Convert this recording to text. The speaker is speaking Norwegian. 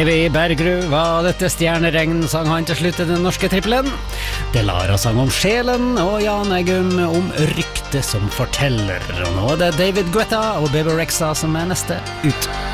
Davy Bergerud var dette stjerneregn, sang han til slutt i den norske trippelen. Delara sang om sjelen, og Jan Eggum om rykte som forteller. Og nå er det David Guetta og Bebe Rexha som er neste ut.